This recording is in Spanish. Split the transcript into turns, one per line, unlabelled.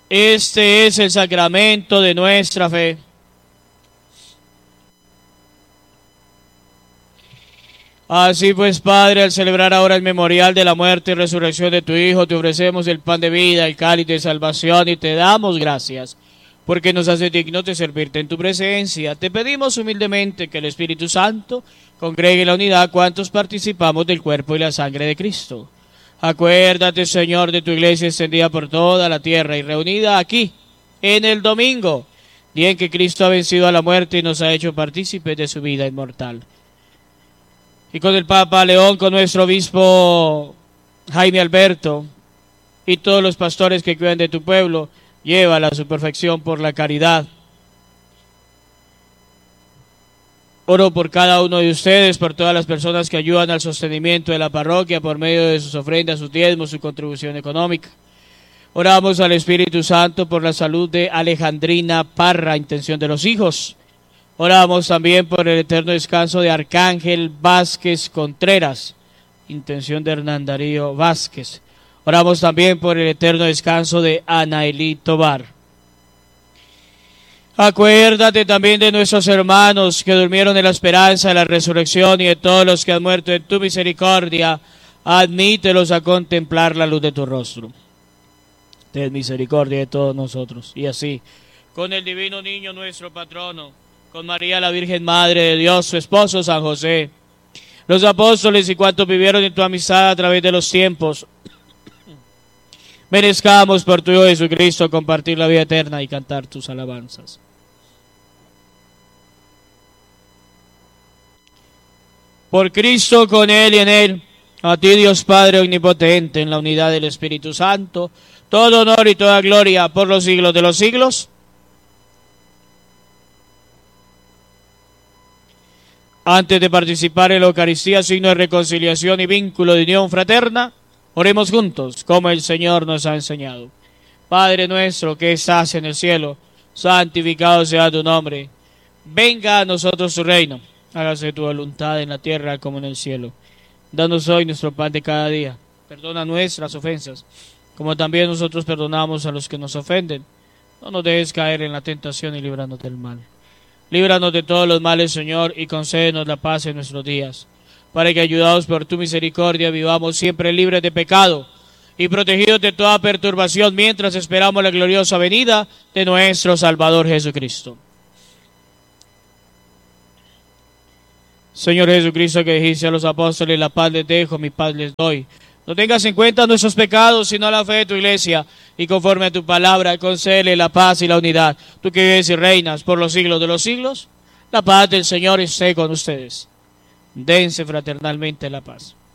Este es el sacramento de nuestra fe. Así pues, Padre, al celebrar ahora el memorial de la muerte y resurrección de tu Hijo, te ofrecemos el pan de vida, el cáliz de salvación y te damos gracias, porque nos hace dignos de servirte en tu presencia. Te pedimos humildemente que el Espíritu Santo congregue en la unidad cuantos participamos del cuerpo y la sangre de Cristo. Acuérdate, Señor, de tu iglesia extendida por toda la tierra y reunida aquí, en el domingo, día en que Cristo ha vencido a la muerte y nos ha hecho partícipes de su vida inmortal. Y con el Papa León, con nuestro obispo Jaime Alberto y todos los pastores que cuidan de tu pueblo, llévala a su perfección por la caridad. Oro por cada uno de ustedes, por todas las personas que ayudan al sostenimiento de la parroquia por medio de sus ofrendas, sus diezmos, su contribución económica. Oramos al Espíritu Santo por la salud de Alejandrina Parra, intención de los hijos. Oramos también por el eterno descanso de Arcángel Vázquez Contreras, intención de Hernán Darío Vázquez. Oramos también por el eterno descanso de Anaelí Tobar. Acuérdate también de nuestros hermanos que durmieron en la esperanza de la resurrección y de todos los que han muerto en tu misericordia. Admítelos a contemplar la luz de tu rostro. Ten misericordia de todos nosotros. Y así, con el divino niño nuestro patrono, con María la Virgen Madre de Dios, su esposo San José, los apóstoles y cuantos vivieron en tu amistad a través de los tiempos, merezcamos por tu Hijo Jesucristo compartir la vida eterna y cantar tus alabanzas. Por Cristo, con Él y en Él, a ti Dios Padre omnipotente, en la unidad del Espíritu Santo, todo honor y toda gloria por los siglos de los siglos. Antes de participar en la Eucaristía, signo de reconciliación y vínculo de unión fraterna, oremos juntos, como el Señor nos ha enseñado. Padre nuestro que estás en el cielo, santificado sea tu nombre. Venga a nosotros tu reino. Hágase tu voluntad en la tierra como en el cielo. Danos hoy nuestro pan de cada día. Perdona nuestras ofensas, como también nosotros perdonamos a los que nos ofenden. No nos dejes caer en la tentación y líbranos del mal. Líbranos de todos los males, Señor, y concédenos la paz en nuestros días, para que, ayudados por tu misericordia, vivamos siempre libres de pecado y protegidos de toda perturbación, mientras esperamos la gloriosa venida de nuestro Salvador Jesucristo. Señor Jesucristo, que dijiste a los apóstoles, la paz les dejo, mi paz les doy. No tengas en cuenta nuestros pecados, sino la fe de tu iglesia, y conforme a tu palabra, concédele la paz y la unidad. Tú que vives y reinas por los siglos de los siglos, la paz del Señor esté con ustedes. Dense fraternalmente la paz.